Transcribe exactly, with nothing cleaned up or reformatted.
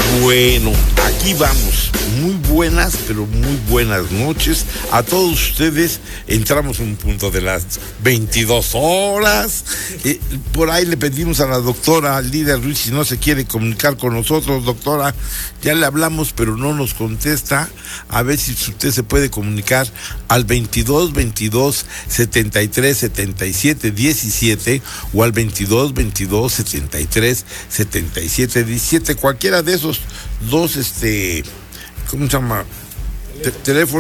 Bueno, aquí vamos. Muy buenas, pero muy buenas noches a todos ustedes. Entramos en un punto de las veintidós horas. Eh, por ahí le pedimos a la doctora Lidia Ruiz si no se quiere comunicar con nosotros. Doctora, ya le hablamos, pero no nos contesta. A ver si usted se puede comunicar al veintidós veintidós setenta y tres setenta y siete diecisiete o al veintidós veintidós setenta y tres setenta y siete diecisiete. Cualquiera de esos dos, este, ¿cómo se llama? Teléfono.